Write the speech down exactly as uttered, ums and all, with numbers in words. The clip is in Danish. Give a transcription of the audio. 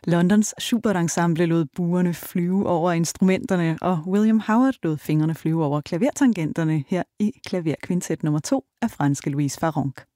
Londons Schubert-ensemble lod buerne flyve over instrumenterne, og William Howard lod fingrene flyve over klavertangenterne her i klaverkvintet nummer to af franske Louise Farrenc.